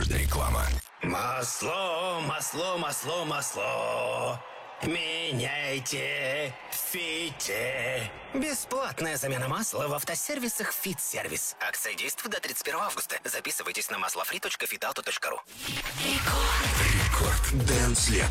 Реклама. Масло, масло, масло, масло. Меняйте, фите. Бесплатная замена масла в автосервисах «Фит-сервис». Акция действует до 31 августа. Записывайтесь на maslofree.fitauto.ru. Рекорд Дэнс Лето.